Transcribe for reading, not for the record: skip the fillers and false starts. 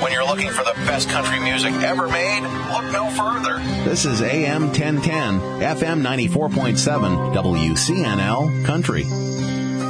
When you're looking for the best country music ever made, look no further. This is AM 1010, FM 94.7, WCNL Country.